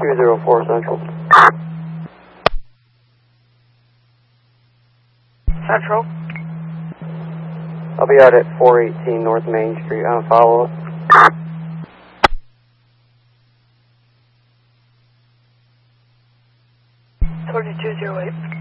204 Central. Central. I'll be out at 418 North Main Street on follow-up. 2208.